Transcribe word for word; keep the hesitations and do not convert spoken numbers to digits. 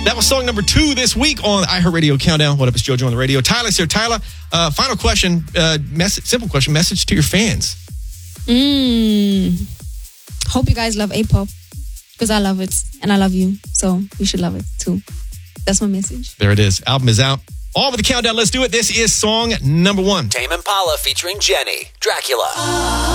That was song number two this week on the iHeartRadio Countdown. What up, it's JoJo on the radio. Tyler's here. Tyler, uh, final question, uh, message, simple question, message to your fans. Mm. Hope you guys love A-pop because I love it and I love you. So you should love it too. That's my message. There it is. Album is out. All with the countdown. Let's do it. This is song number one. Tame Impala featuring Jenny, Dracula.